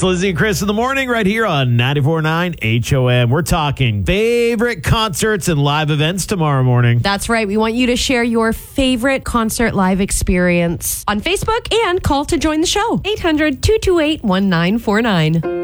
It's Lizzie and Chris in the morning right here on 94.9 HOM. We're talking favorite concerts and live events tomorrow morning. That's right. We want you to share your favorite concert live experience on Facebook and call to join the show. 800-228-1949.